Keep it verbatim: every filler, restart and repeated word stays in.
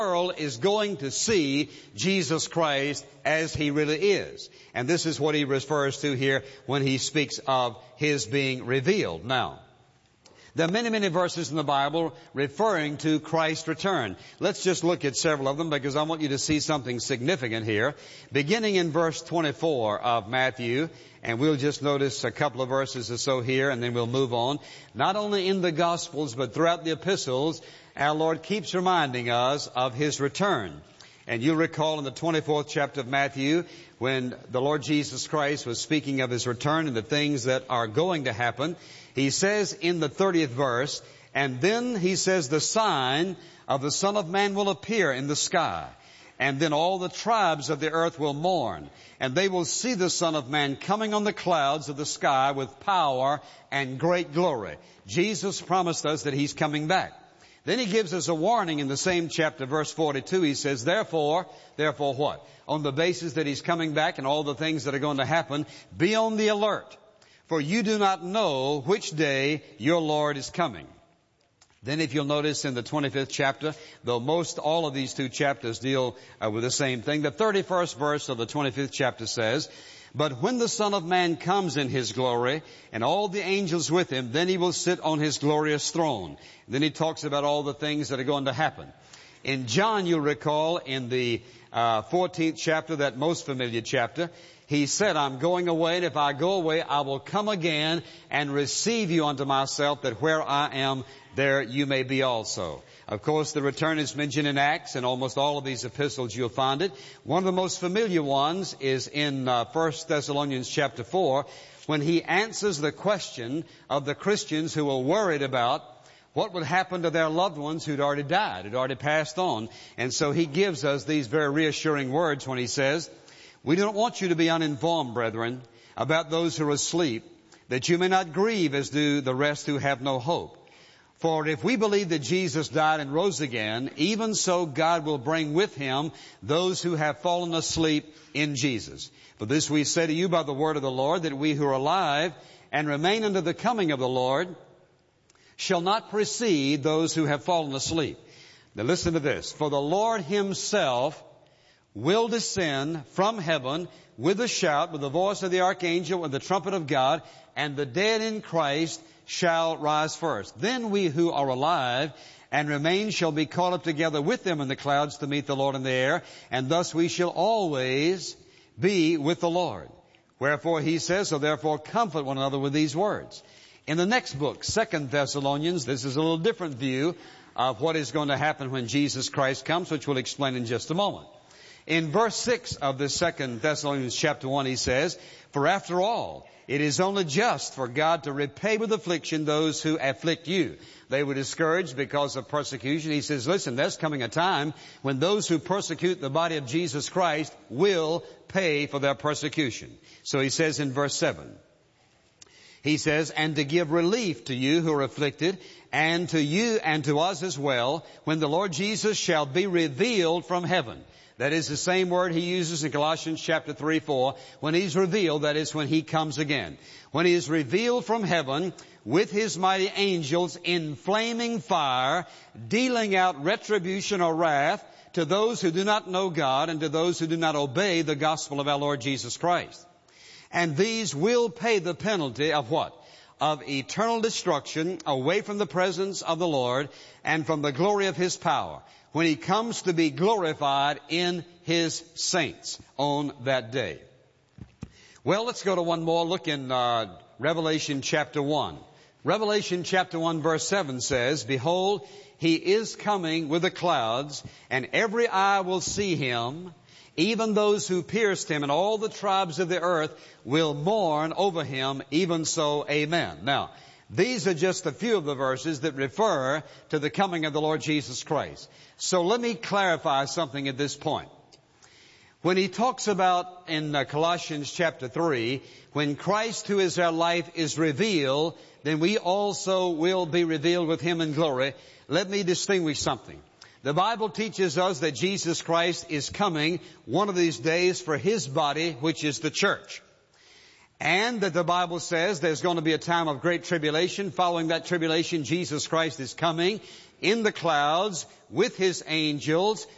world is going to see Jesus Christ as He really is. And this is what He refers to here when He speaks of His being revealed. Now, there are many, many verses in the Bible referring to Christ's return. Let's just look at several of them because I want you to see something significant here. Beginning in verse twenty-four of Matthew, and we'll just notice a couple of verses or so here and then we'll move on. Not only in the Gospels but throughout the epistles, our Lord keeps reminding us of His return. And you'll recall in the twenty-fourth chapter of Matthew, when the Lord Jesus Christ was speaking of His return and the things that are going to happen, He says in the thirtieth verse, and then He says, the sign of the Son of Man will appear in the sky. And then all the tribes of the earth will mourn, and they will see the Son of Man coming on the clouds of the sky with power and great glory. Jesus promised us that He's coming back. Then He gives us a warning in the same chapter, verse forty-two. He says, therefore, therefore what? On the basis that He's coming back and all the things that are going to happen, be on the alert, for you do not know which day your Lord is coming. Then if you'll notice in the twenty-fifth chapter, though most all of these two chapters deal uh, with the same thing, the thirty-first verse of the twenty-fifth chapter says, but when the Son of Man comes in His glory, and all the angels with Him, then He will sit on His glorious throne. And then He talks about all the things that are going to happen. In John, you'll recall, in the uh, fourteenth chapter, that most familiar chapter, He said, I'm going away, and if I go away, I will come again and receive you unto myself, that where I am, there you may be also. Of course, the return is mentioned in Acts, and almost all of these epistles you'll find it. One of the most familiar ones is in uh, First Thessalonians chapter four, when he answers the question of the Christians who were worried about what would happen to their loved ones who'd already died, who'd already passed on. And so he gives us these very reassuring words when he says, we don't want you to be uninformed, brethren, about those who are asleep, that you may not grieve as do the rest who have no hope. For if we believe that Jesus died and rose again, even so God will bring with Him those who have fallen asleep in Jesus. For this we say to you by the word of the Lord, that we who are alive and remain unto the coming of the Lord shall not precede those who have fallen asleep. Now listen to this. For the Lord Himself will descend from heaven with a shout, with the voice of the archangel, and the trumpet of God, and the dead in Christ shall rise first. Then we who are alive and remain shall be caught up together with them in the clouds to meet the Lord in the air, and thus we shall always be with the Lord. Wherefore He says, so therefore comfort one another with these words. In the next book, Second Thessalonians, this is a little different view of what is going to happen when Jesus Christ comes, which we'll explain in just a moment. In verse six of the Second Thessalonians chapter one, he says, for after all, it is only just for God to repay with affliction those who afflict you. They were discouraged because of persecution. He says, listen, there's coming a time when those who persecute the body of Jesus Christ will pay for their persecution. So he says in verse seven, he says, and to give relief to you who are afflicted, and to you and to us as well, when the Lord Jesus shall be revealed from heaven. That is the same word he uses in Colossians chapter three, four. When He's revealed, that is when He comes again. When He is revealed from heaven with His mighty angels in flaming fire, dealing out retribution or wrath to those who do not know God and to those who do not obey the gospel of our Lord Jesus Christ. And these will pay the penalty of what? Of eternal destruction away from the presence of the Lord and from the glory of His power, when He comes to be glorified in His saints on that day. Well, let's go to one more. Look in uh, Revelation chapter one. Revelation chapter one verse seven says, behold, He is coming with the clouds, and every eye will see Him, even those who pierced Him, and all the tribes of the earth will mourn over Him. Even so, amen. Now, these are just a few of the verses that refer to the coming of the Lord Jesus Christ. So let me clarify something at this point. When he talks about in uh, Colossians chapter three, when Christ who is our life is revealed, then we also will be revealed with Him in glory. Let me distinguish something. The Bible teaches us that Jesus Christ is coming one of these days for His body, which is the church. And that the Bible says there's going to be a time of great tribulation. Following that tribulation, Jesus Christ is coming in the clouds with His angels